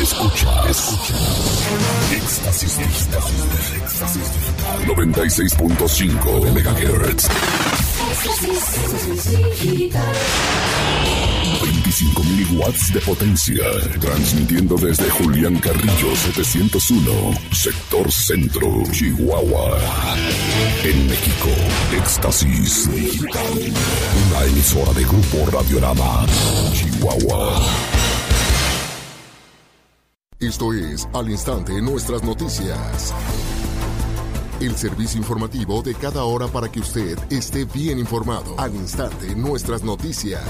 Escuchas. Éxtasis Digital. 96.5 MHz. 25.000 watts de potencia. Transmitiendo desde Julián Carrillo 701, sector centro, Chihuahua. En México, Éxtasis Digital. Una emisora de Grupo Radiorama, Chihuahua. Esto es Al Instante Nuestras Noticias. El servicio informativo de cada hora para que usted esté bien informado. Al Instante Nuestras Noticias.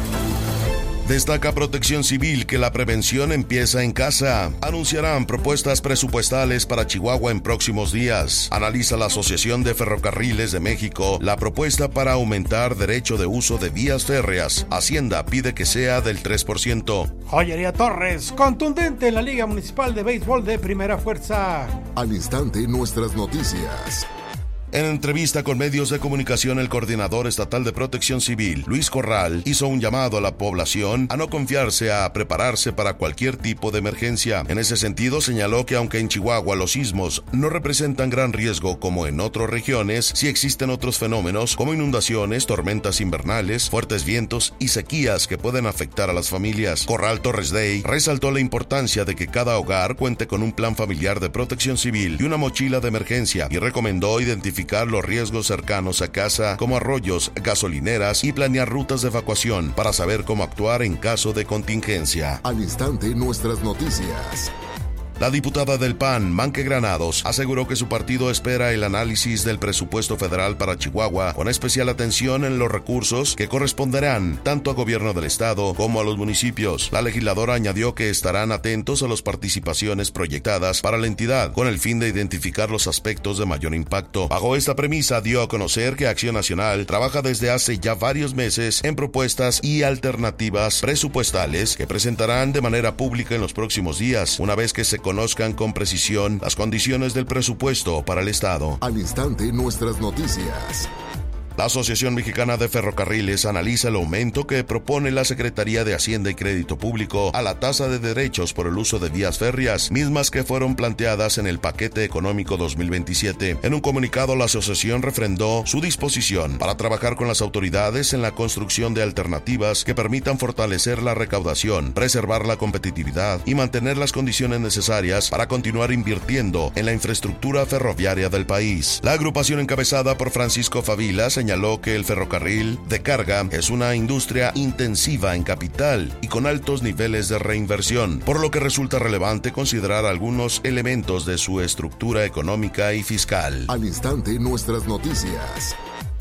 Destaca Protección Civil que la prevención empieza en casa. Anunciarán propuestas presupuestales para Chihuahua en próximos días. Analiza la Asociación de Ferrocarriles de México la propuesta para aumentar derecho de uso de vías férreas. Hacienda pide que sea del 3%. Joyería Torres, contundente en la Liga Municipal de Béisbol de Primera Fuerza. Al Instante Nuestras Noticias. En entrevista con medios de comunicación, el coordinador estatal de Protección Civil, Luis Corral, hizo un llamado a la población a no confiarse, a prepararse para cualquier tipo de emergencia. En ese sentido, señaló que aunque en Chihuahua los sismos no representan gran riesgo como en otras regiones, sí existen otros fenómenos como inundaciones, tormentas invernales, fuertes vientos y sequías que pueden afectar a las familias. Corral Torres Day resaltó la importancia de que cada hogar cuente con un plan familiar de protección civil y una mochila de emergencia y recomendó identificar los riesgos cercanos a casa como arroyos, gasolineras y planear rutas de evacuación para saber cómo actuar en caso de contingencia. Al Instante Nuestras Noticias. La diputada del PAN, Manque Granados, aseguró que su partido espera el análisis del presupuesto federal para Chihuahua, con especial atención en los recursos que corresponderán tanto al gobierno del estado como a los municipios. La legisladora añadió que estarán atentos a las participaciones proyectadas para la entidad, con el fin de identificar los aspectos de mayor impacto. Bajo esta premisa, dio a conocer que Acción Nacional trabaja desde hace ya varios meses en propuestas y alternativas presupuestales que presentarán de manera pública en los próximos días, una vez que se conozcan con precisión las condiciones del presupuesto para el Estado. Al Instante Nuestras Noticias. La Asociación Mexicana de Ferrocarriles analiza el aumento que propone la Secretaría de Hacienda y Crédito Público a la tasa de derechos por el uso de vías férreas, mismas que fueron planteadas en el Paquete Económico 2027. En un comunicado, la asociación refrendó su disposición para trabajar con las autoridades en la construcción de alternativas que permitan fortalecer la recaudación, preservar la competitividad y mantener las condiciones necesarias para continuar invirtiendo en la infraestructura ferroviaria del país. La agrupación encabezada por Francisco Favila señaló que el ferrocarril de carga es una industria intensiva en capital y con altos niveles de reinversión, por lo que resulta relevante considerar algunos elementos de su estructura económica y fiscal. Al Instante Nuestras Noticias.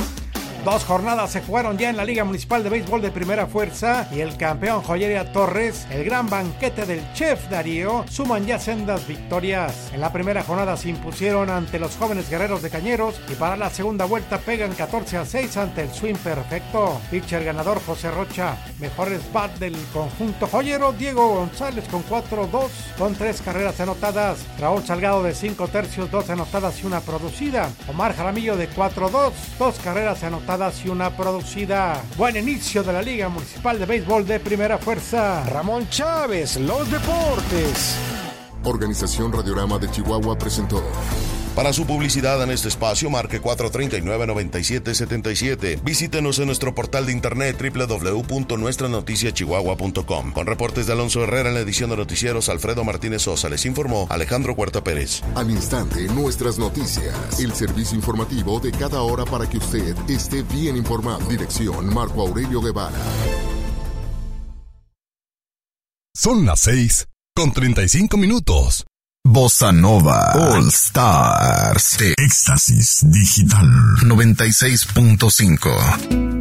2 jornadas se jugaron ya en la Liga Municipal de Béisbol de Primera Fuerza y el campeón Joyería Torres, el gran banquete del Chef Darío, suman ya sendas victorias. En la primera jornada se impusieron ante los jóvenes guerreros de Cañeros y para la segunda vuelta pegan 14-6 ante el Swing Perfecto. Pitcher ganador José Rocha, mejores bat del conjunto joyero Diego González con 4-2 con 3 carreras anotadas. Raúl Salgado de 5 tercios, 2 anotadas y una producida. Omar Jaramillo de 4-2, 2 carreras anotadas y una producida. Buen inicio de la Liga Municipal de Béisbol de Primera Fuerza. Ramón Chávez, los deportes. Organización Radiorama de Chihuahua presentó. Para su publicidad en este espacio, marque 439-9777. Visítenos en nuestro portal de internet www.nuestranoticiachihuahua.com. Con reportes de Alonso Herrera en la edición de noticieros, Alfredo Martínez Sosa. Les informó Alejandro Huerta Pérez. Al Instante Nuestras Noticias. El servicio informativo de cada hora para que usted esté bien informado. Dirección Marco Aurelio Guevara. Son las 6:35. Bossa Nova All Stars de Éxtasis Digital 96.5.